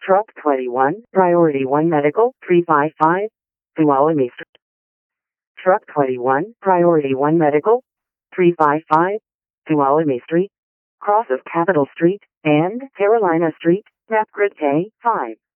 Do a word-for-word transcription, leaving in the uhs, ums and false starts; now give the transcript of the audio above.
Truck twenty-one, Priority one Medical, three five five, Tuolumne Street. Truck twenty-one, Priority one Medical, three five five, Tuolumne Street, cross of Capitol Street and Carolina Street, Napgrid K five.